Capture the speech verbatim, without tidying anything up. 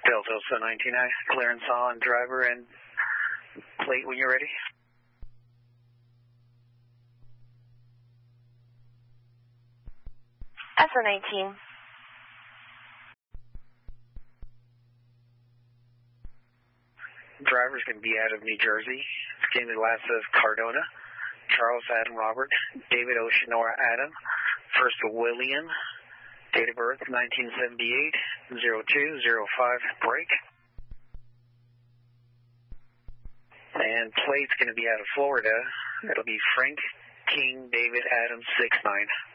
Delta Alpha nineteen I, clearance on driver and plate when you're ready. Alpha nineteen. Driver's going to be out of New Jersey. David Lassa of Cardona. Charles Adam Robert. David Oceanora Adam. First William. Date of birth nineteen seventy-eight. zero two zero five. Break. And plate's going to be out of Florida. It'll be Frank King David Adams six nine.